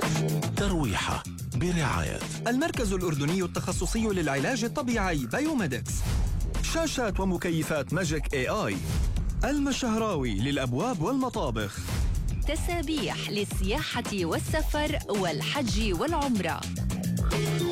ترويحة برعاية المركز الأردني التخصصي للعلاج الطبيعي بايوميدكس. شاشات ومكيفات ماجيك AI. المشهراوي للأبواب والمطابخ. تسابيح للسياحة والسفر والحج والعمرة.